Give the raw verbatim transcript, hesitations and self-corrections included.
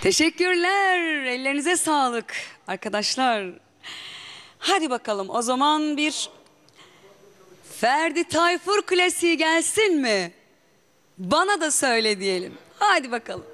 Teşekkürler. Ellerinize sağlık arkadaşlar. Hadi bakalım o zaman bir Ferdi Tayfur klasiği gelsin mi? Bana da söyle diyelim. Hadi bakalım.